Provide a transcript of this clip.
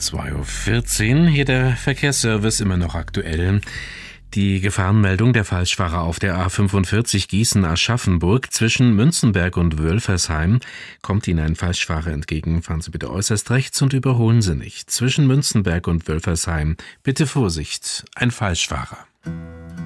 2:14 Uhr, hier der Verkehrsservice immer noch aktuell. Die Gefahrenmeldung: der Falschfahrer auf der A45 Gießen-Aschaffenburg zwischen Münzenberg und Wölfersheim. Kommt Ihnen ein Falschfahrer entgegen, fahren Sie bitte äußerst rechts und überholen Sie nicht. Zwischen Münzenberg und Wölfersheim bitte Vorsicht, ein Falschfahrer.